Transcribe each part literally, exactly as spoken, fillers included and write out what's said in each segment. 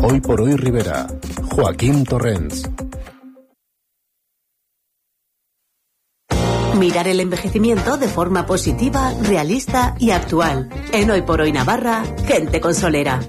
Hoy por Hoy Rivera, Joaquín Torrens. Mirar el envejecimiento de forma positiva, realista y actual. En Hoy por Hoy Navarra, gente con solera.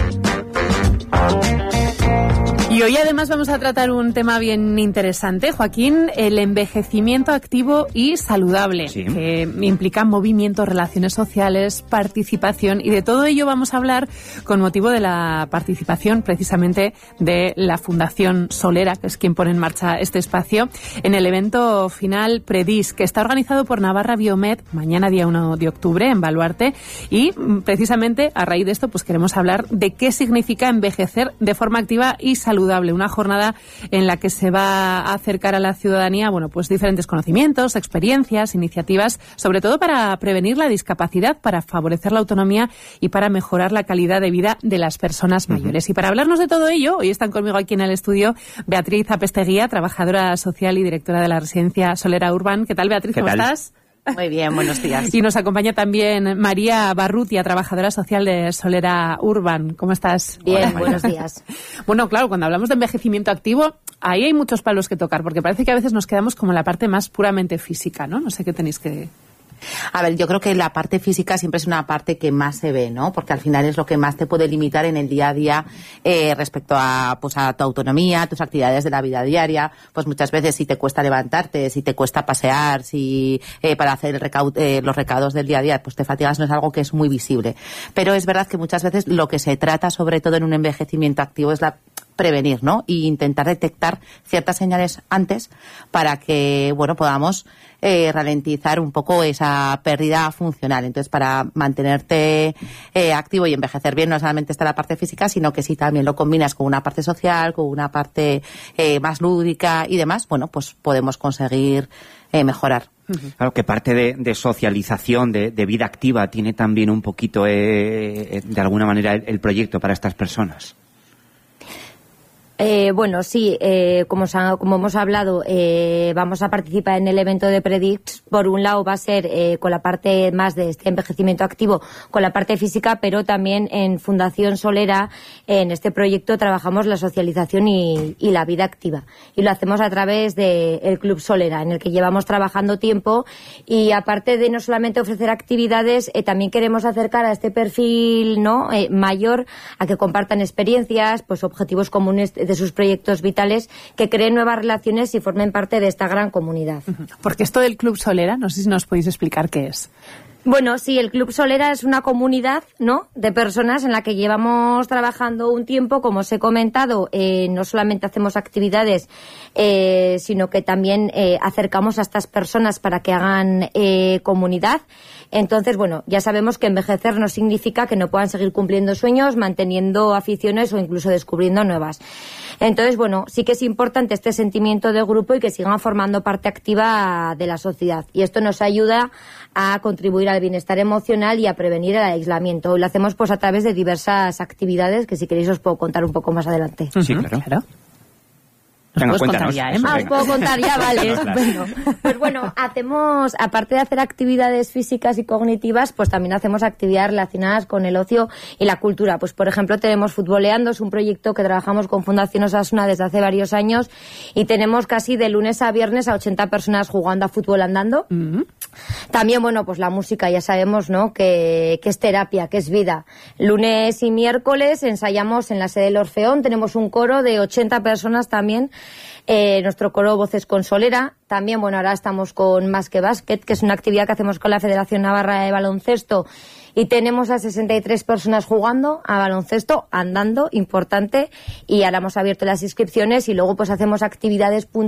Y hoy además vamos a tratar un tema bien interesante, Joaquín, el envejecimiento activo y saludable, sí, que implica movimiento, relaciones sociales, participación, y de todo ello vamos a hablar con motivo de la participación precisamente de la Fundación Solera, que es quien pone en marcha este espacio, en el evento final Predis, que está organizado por Navarra Biomed, mañana día uno de octubre en Baluarte, y precisamente a raíz de esto pues queremos hablar de qué significa envejecer de forma activa y saludable. Una jornada en la que se va a acercar a la ciudadanía, bueno, pues diferentes conocimientos, experiencias, iniciativas, sobre todo para prevenir la discapacidad, para favorecer la autonomía y para mejorar la calidad de vida de las personas mayores. Uh-huh. Y para hablarnos de todo ello, hoy están conmigo aquí en el estudio Beatriz Apesteguía, trabajadora social y directora de la residencia Solera Urban. ¿Qué tal, Beatriz? ¿Cómo estás? Muy bien, buenos días. Y nos acompaña también María Barrutia, trabajadora social de Solera Urban. ¿Cómo estás? Bien, Hola, buenos días. Bueno, claro, cuando hablamos de envejecimiento activo, ahí hay muchos palos que tocar, porque parece que a veces nos quedamos como en la parte más puramente física, ¿no? No sé qué tenéis que... A ver, yo creo que la parte física siempre es una parte que más se ve, ¿no? Porque al final es lo que más te puede limitar en el día a día eh, respecto a, pues, a tu autonomía, tus actividades de la vida diaria. Pues muchas veces si te cuesta levantarte, si te cuesta pasear, si eh, para hacer el recau- eh, los recados del día a día, pues te fatigas, no es algo que es muy visible. Pero es verdad que muchas veces lo que se trata, sobre todo en un envejecimiento activo, es la prevenir, ¿no? Y intentar detectar ciertas señales antes para que, bueno, podamos eh, ralentizar un poco esa pérdida funcional. Entonces, para mantenerte eh, activo y envejecer bien, no solamente está la parte física, sino que si también lo combinas con una parte social, con una parte eh, más lúdica y demás, bueno, pues podemos conseguir eh, mejorar. Claro que parte de, de socialización, de, de vida activa, tiene también un poquito, eh, de alguna manera, el, el proyecto para estas personas. Eh, bueno, sí, eh, como, como hemos hablado, eh, vamos a participar en el evento de Predix. Por un lado va a ser eh, con la parte más de este envejecimiento activo, con la parte física, pero también en Fundación Solera, eh, en este proyecto trabajamos la socialización y, y la vida activa. Y lo hacemos a través del Club Solera, en el que llevamos trabajando tiempo. Y aparte de no solamente ofrecer actividades, eh, también queremos acercar a este perfil, ¿no?, eh, mayor, a que compartan experiencias, pues objetivos comunes de sus proyectos vitales, que creen nuevas relaciones y formen parte de esta gran comunidad. Porque esto del Club Solera, no sé si nos podéis explicar qué es. Bueno, sí, el Club Solera es una comunidad, ¿no?, de personas en la que llevamos trabajando un tiempo. Como os he comentado, eh, no solamente hacemos actividades, eh, sino que también eh, acercamos a estas personas para que hagan eh, comunidad. Entonces, bueno, ya sabemos que envejecer no significa que no puedan seguir cumpliendo sueños, manteniendo aficiones o incluso descubriendo nuevas. Entonces, bueno, sí que es importante este sentimiento de grupo y que sigan formando parte activa de la sociedad. Y esto nos ayuda a contribuir al bienestar emocional y a prevenir el aislamiento. Lo hacemos pues a través de diversas actividades que, si queréis, os puedo contar un poco más adelante. Sí, claro. claro. Nos Venga, puedes contar ya, ¿eh? Ah, os puedo contar ya, vale, estupendo. Pues bueno, hacemos, aparte de hacer actividades físicas y cognitivas, pues también hacemos actividades relacionadas con el ocio y la cultura. Pues por ejemplo tenemos Futboleando, es un proyecto que trabajamos con Fundación Osasuna desde hace varios años y tenemos casi de lunes a viernes a ochenta personas jugando a fútbol andando. Uh-huh. También, bueno, pues la música, ya sabemos, ¿no?, que, que es terapia, que es vida. Lunes y miércoles ensayamos en la sede del Orfeón, tenemos un coro de ochenta personas también. Eh, nuestro coro Voces con Solera. También, bueno, ahora estamos con Más que Básquet, que es una actividad que hacemos con la Federación Navarra de Baloncesto, y tenemos a sesenta y tres personas jugando a baloncesto, andando, importante, y ahora hemos abierto las inscripciones y luego pues hacemos actividades puntuales